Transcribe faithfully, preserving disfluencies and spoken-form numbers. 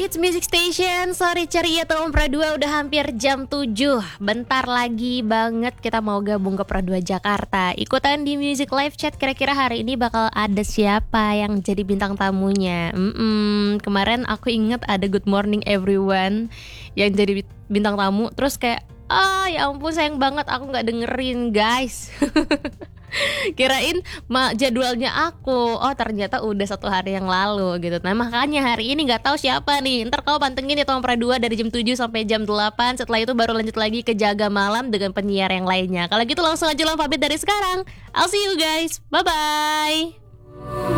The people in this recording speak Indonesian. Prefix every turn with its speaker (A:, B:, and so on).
A: It's Music Station. Sorry ceria Tom Pra dua udah hampir jam tujuh. Bentar lagi banget kita mau gabung ke Pra dua Jakarta. Ikutan di Music Live Chat. Kira-kira hari ini bakal ada siapa yang jadi bintang tamunya. Mm-mm. Kemarin aku inget ada Good Morning Everyone yang jadi bintang tamu. Terus kayak ah ya ampun sayang banget aku gak dengerin guys. Kirain ma jadwalnya aku, oh ternyata udah satu hari yang lalu gitu. Nah makanya hari ini nggak tahu siapa nih. Ntar kau pantengin ya Tom Pra dua dari jam tujuh sampai jam delapan. Setelah itu baru lanjut lagi ke Jaga Malam dengan penyiar yang lainnya. Kalau gitu langsung aja lang pamit dari sekarang. I'll see you guys, bye bye.